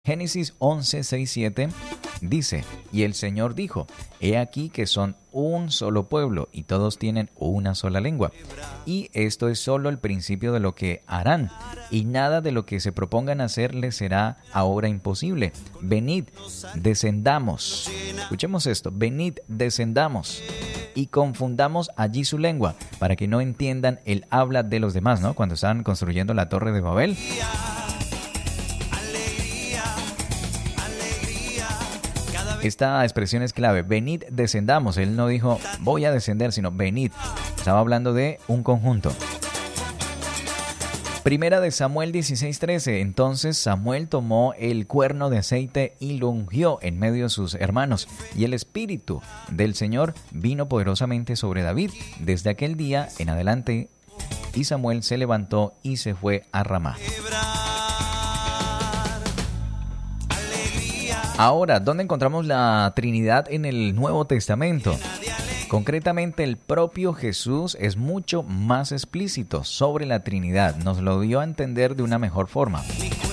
Génesis 11, 6, 7 dice, y el Señor dijo, he aquí que son un solo pueblo y todos tienen una sola lengua. Y esto es solo el principio de lo que harán, y nada de lo que se propongan hacer les será ahora imposible. Venid, descendamos. Escuchemos esto, venid, descendamos y confundamos allí su lengua, para que no entiendan el habla de los demás, ¿no? Cuando estaban construyendo la Torre de Babel. Esta expresión es clave. Venid, descendamos. Él no dijo voy a descender, sino venid. Estaba hablando de un conjunto. Primera de Samuel 16:13. Entonces Samuel tomó el cuerno de aceite y lo ungió en medio de sus hermanos. Y el Espíritu del Señor vino poderosamente sobre David desde aquel día en adelante. Y Samuel se levantó y se fue a Ramá. Ahora, ¿dónde encontramos la Trinidad en el Nuevo Testamento? Concretamente, el propio Jesús es mucho más explícito sobre la Trinidad. Nos lo dio a entender de una mejor forma.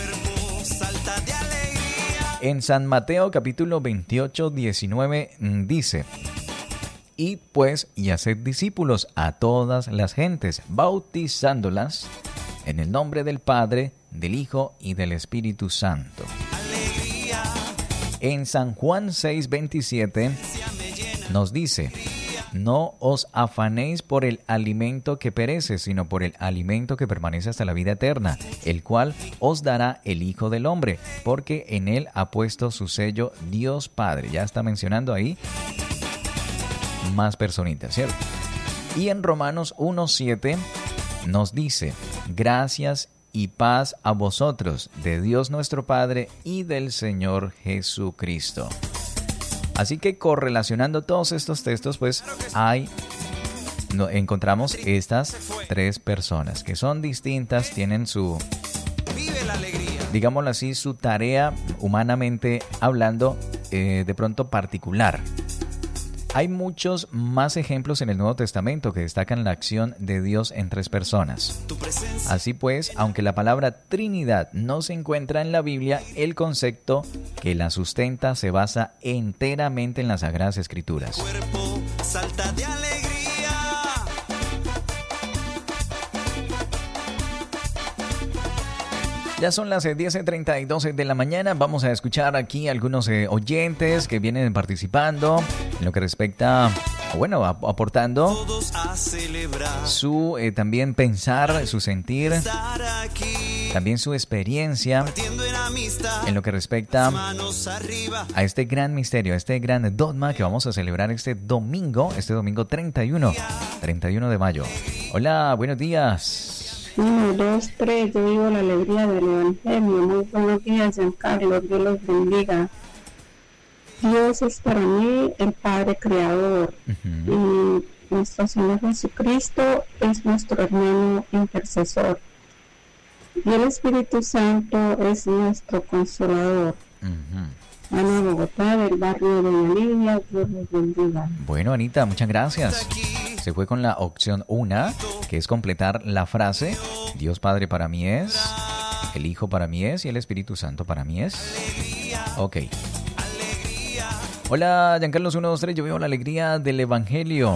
En San Mateo capítulo 28, 19 dice, «Id pues y haced discípulos a todas las gentes, bautizándolas en el nombre del Padre, del Hijo y del Espíritu Santo». En San Juan 6:27 nos dice, no os afanéis por el alimento que perece, sino por el alimento que permanece hasta la vida eterna, el cual os dará el Hijo del Hombre, porque en él ha puesto su sello Dios Padre. Ya está mencionando ahí más personitas, ¿cierto? Y en Romanos 1:7 nos dice, gracias y paz a vosotros, de Dios nuestro Padre y del Señor Jesucristo. Así que correlacionando todos estos textos, pues encontramos estas tres personas que son distintas, tienen su, digámoslo así, su tarea humanamente hablando de pronto particular. Hay muchos más ejemplos en el Nuevo Testamento que destacan la acción de Dios en tres personas. Así pues, aunque la palabra Trinidad no se encuentra en la Biblia, el concepto que la sustenta se basa enteramente en las Sagradas Escrituras. Cuerpo salta de alegría. Ya son las 10:32 de la mañana. Vamos a escuchar aquí algunos oyentes que vienen participando en lo que respecta, bueno, aportando su también pensar, su sentir, también su experiencia en lo que respecta a este gran misterio, a este gran dogma que vamos a celebrar este domingo 31 de mayo. Hola, buenos días. 1, 2, 3, yo vivo la alegría del Evangelio. Muy buenos días, Giancarlo, Dios los bendiga. Dios es para mí el Padre Creador, y nuestro Señor Jesucristo es nuestro hermano intercesor. Y el Espíritu Santo es nuestro consolador. Ana Bogotá, del barrio de Bolivia, Dios los bendiga. Bueno, Anita, muchas gracias. Se fue con la opción 1, que es completar la frase, Dios Padre para mí es, el Hijo para mí es y el Espíritu Santo para mí es. Ok. Hola, Giancarlo 1, 2, 3, yo vivo la alegría del Evangelio.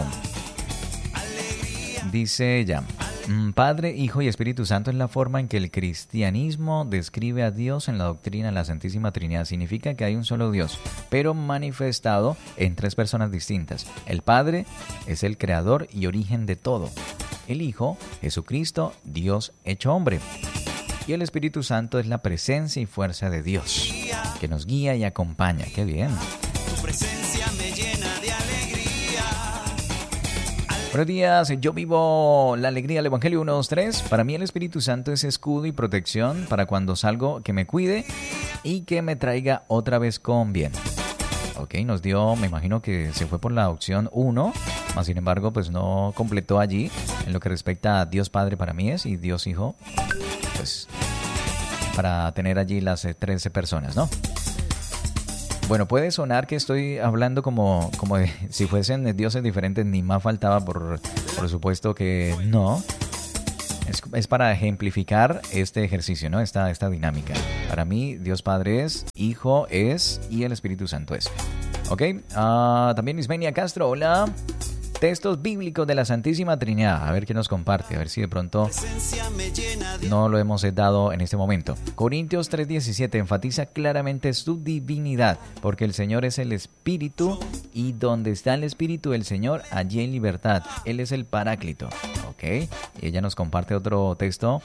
Dice ella, Padre, Hijo y Espíritu Santo es la forma en que el cristianismo describe a Dios en la doctrina de la Santísima Trinidad. Significa que hay un solo Dios, pero manifestado en tres personas distintas. El Padre es el creador y origen de todo. El Hijo, Jesucristo, Dios hecho hombre. Y el Espíritu Santo es la presencia y fuerza de Dios, que nos guía y acompaña. ¡Qué bien! Tu presencia me llena de alegría. Buenos días, yo vivo la alegría del Evangelio 1, 2, 3. Para mí el Espíritu Santo es escudo y protección para cuando salgo, que me cuide y que me traiga otra vez con bien. Ok, nos dio, me imagino que se fue por la opción 1, más sin embargo, pues no completó allí en lo que respecta a Dios Padre para mí es y Dios Hijo, pues para tener allí las 13 personas, ¿no? Bueno, puede sonar que estoy hablando como de, si fuesen dioses diferentes, ni más faltaba, por supuesto que no. Es para ejemplificar este ejercicio, ¿no? Esta dinámica. Para mí, Dios Padre es, Hijo es y el Espíritu Santo es. ¿Ok? También Ismenia Castro, hola. Textos bíblicos de la Santísima Trinidad. A ver qué nos comparte, a ver si de pronto no lo hemos dado en este momento. Corintios 3:17 enfatiza claramente su divinidad, porque el Señor es el Espíritu y donde está el Espíritu del Señor, allí hay libertad. Él es el Paráclito. ¿Ok? Y ella nos comparte otro texto,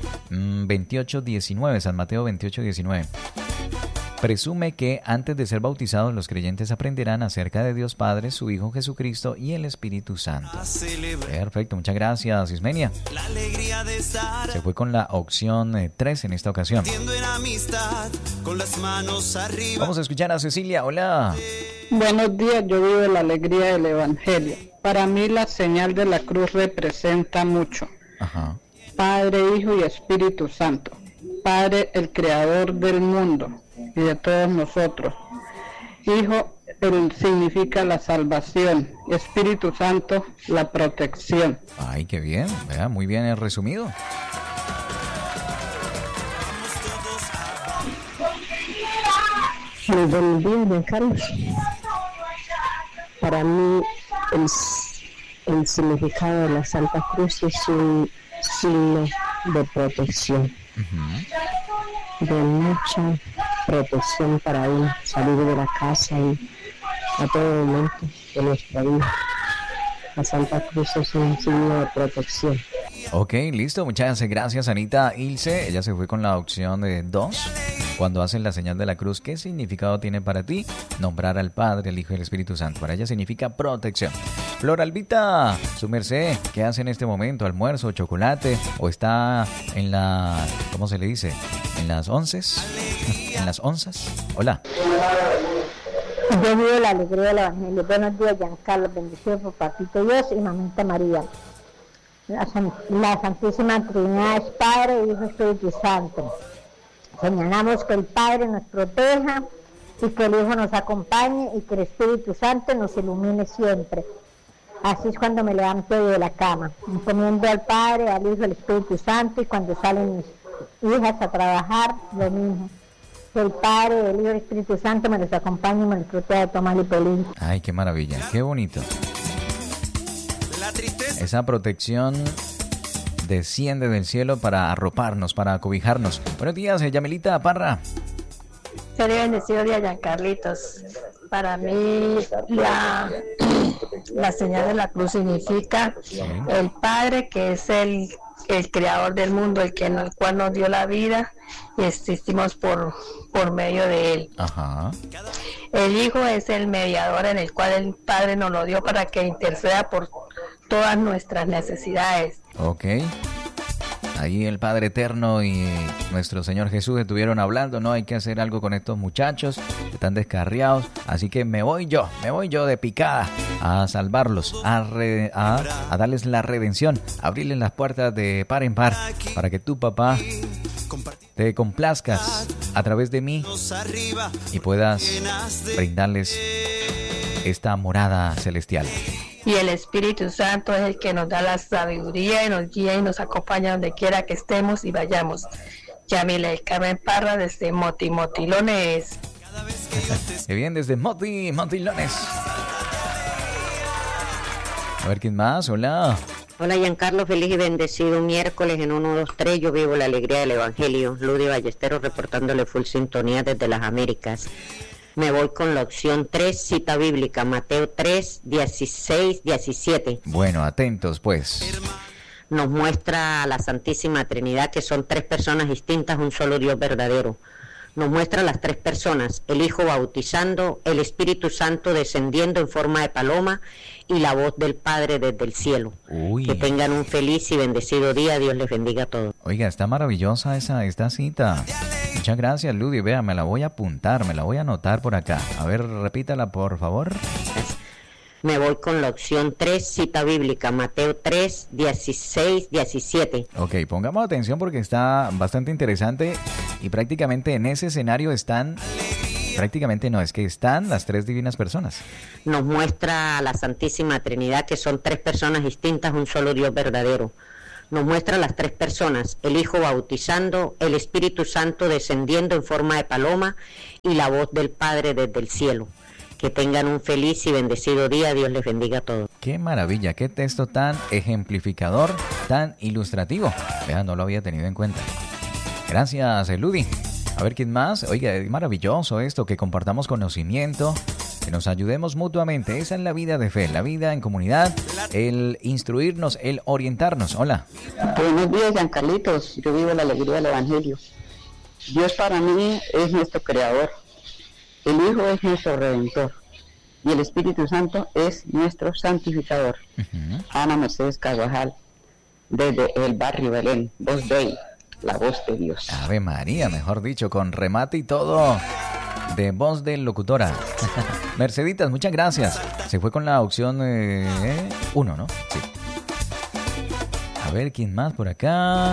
28:19, San Mateo 28:19. Presume que antes de ser bautizados los creyentes aprenderán acerca de Dios Padre, su Hijo Jesucristo y el Espíritu Santo. Perfecto, muchas gracias, Ismenia. Se fue con la opción 3 en esta ocasión. Vamos a escuchar a Cecilia, hola. Buenos días, yo vivo la alegría del Evangelio. Para mí la señal de la cruz representa mucho. Ajá. Padre, Hijo y Espíritu Santo. Padre, el creador del mundo y de todos nosotros. Hijo significa la salvación. Espíritu Santo, la protección. Ay, qué bien, ¿verdad? Muy bien resumido. Muy buenos días, Juan Carlos. Para mí el significado de la Santa Cruz es un signo de protección. De mucha protección para uno, salir de la casa y a todo momento de nuestra vida. La Santa Cruz es un signo de protección. Ok, listo, muchas gracias, Anita Ilse. Ella se fue con la opción de 2. Cuando hacen la señal de la cruz, ¿qué significado tiene para ti? Nombrar al Padre, el Hijo y el Espíritu Santo. Para ella significa protección. Flor Albita, su merced, ¿qué hace en este momento? ¿Almuerzo, chocolate? ¿O está en la, ¿cómo se le dice? ¿En las onces? ¿En las onzas? Hola. Yo vivo la alegría del Evangelio. Buenos días, Giancarlo. Bendiciones por Papito Dios y Mamita María. La Santísima Trinidad es Padre, Hijo y Espíritu Santo. Señalamos que el Padre nos proteja y que el Hijo nos acompañe y que el Espíritu Santo nos ilumine siempre. Así es cuando me levanto de la cama, encomiendo al Padre, al Hijo y al Espíritu Santo, y cuando salen mis hijas a trabajar, lo mismo. Que el Padre, el Hijo y el Espíritu Santo me los acompañe y me los proteja de todo mal y peligro. Ay, qué maravilla, qué bonito. Esa protección desciende del cielo para arroparnos, para cobijarnos. Buenos días, Yamelita Parra. Feliz bendecido día, Giancarlitos. Para mí la señal de la cruz significa el Padre, que es el creador del mundo, el cual nos dio la vida y existimos por medio de él. Ajá. El Hijo es el mediador en el cual el Padre nos lo dio para que interceda por todas nuestras necesidades. Ok. Ahí el Padre Eterno y nuestro Señor Jesús estuvieron hablando, ¿no? Hay que hacer algo con estos muchachos que están descarriados. Así que me voy yo de picada a salvarlos, a darles la redención, a abrirles las puertas de par en par para que tu papá te complazcas a través de mí y puedas brindarles esta morada celestial. Y el Espíritu Santo es el que nos da la sabiduría y nos guía y nos acompaña donde quiera que estemos y vayamos. Yamila del Carmen Parra desde Motilones. Qué bien, desde Motilones. A ver, ¿quién más? Hola. Hola, Giancarlo, feliz y bendecido miércoles en 123. Yo vivo la alegría del Evangelio. Ludy Ballesteros reportándole full sintonía desde las Américas. Me voy con la opción 3, cita bíblica, Mateo 3, 16, 17. Bueno, atentos pues. Nos muestra a la Santísima Trinidad, que son tres personas distintas, un solo Dios verdadero. Nos muestra a las tres personas, el Hijo bautizando, el Espíritu Santo descendiendo en forma de paloma y la voz del Padre desde el cielo. Uy. Que tengan un feliz y bendecido día, Dios les bendiga a todos. Oiga, está maravillosa esta cita. Muchas gracias, Ludy. Vea, me la voy a apuntar, me la voy a anotar por acá. A ver, repítala, por favor. Me voy con la opción 3, cita bíblica, Mateo 3, 16, 17. Ok, pongamos atención porque está bastante interesante y prácticamente en ese escenario están las tres divinas personas. Nos muestra a la Santísima Trinidad, que son tres personas distintas, un solo Dios verdadero. nos muestra las tres personas, el Hijo bautizando, el Espíritu Santo descendiendo en forma de paloma y la voz del Padre desde el cielo. Que tengan un feliz y bendecido día. Dios les bendiga a todos. Qué maravilla, qué texto tan ejemplificador, tan ilustrativo. Vea, no lo había tenido en cuenta. Gracias, Ludi. A ver, ¿quién más? Oiga, es maravilloso esto, que compartamos conocimiento, que nos ayudemos mutuamente. Esa es la vida de fe, la vida en comunidad, el instruirnos, el orientarnos. Hola. Buenos días, Giancarlitos. Yo vivo la alegría del Evangelio. Dios para mí es nuestro creador. El Hijo es nuestro Redentor y el Espíritu Santo es nuestro santificador. Ana Mercedes Carvajal, desde el barrio Belén, Voz Dei, la voz de Dios. Ave María, mejor dicho, con remate y todo, de voz de locutora. Merceditas, muchas gracias. Se fue con la opción 1, ¿no? Sí. A ver, ¿quién más por acá?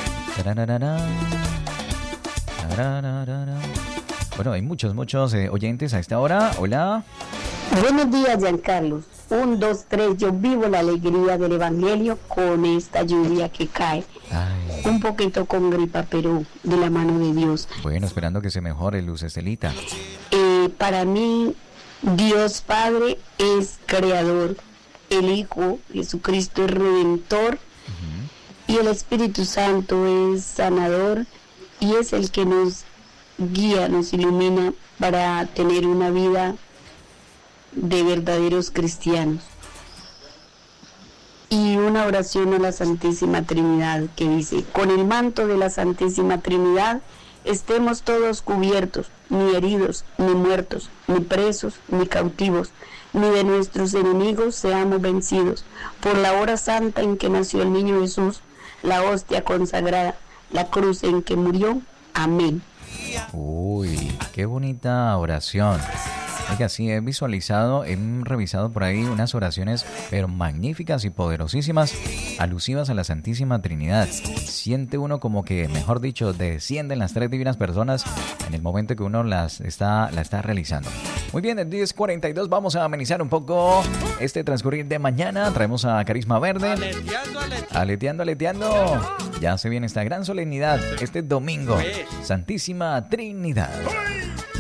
Bueno, hay muchos oyentes a esta hora. Hola. Buenos días, Giancarlos. 1, 2, 3. Yo vivo la alegría del Evangelio con esta lluvia que cae. Ay. Un poquito con gripa, pero de la mano de Dios. Bueno, esperando que se mejore, Luz Estelita. Para mí, Dios Padre es creador. El Hijo, Jesucristo, es redentor. Y el Espíritu Santo es sanador. Y es el que nos guía, nos ilumina para tener una vida de verdaderos cristianos. Y una oración a la Santísima Trinidad que dice: con el manto de la Santísima Trinidad estemos todos cubiertos, ni heridos, ni muertos, ni presos, ni cautivos, ni de nuestros enemigos seamos vencidos. Por la hora santa en que nació el niño Jesús, la hostia consagrada, la cruz en que murió. Amén. Uy, qué bonita oración. Oiga, sí, he visualizado, he revisado por ahí unas oraciones, pero magníficas y poderosísimas, alusivas a la Santísima Trinidad. Siente uno como que, mejor dicho, descienden las tres divinas personas en el momento que uno la está realizando. Muy bien, en 10:42 vamos a amenizar un poco este transcurrir de mañana. Traemos a Carisma Verde. Aleteando. Ya se viene esta gran solemnidad, este domingo. Santísima Trinidad.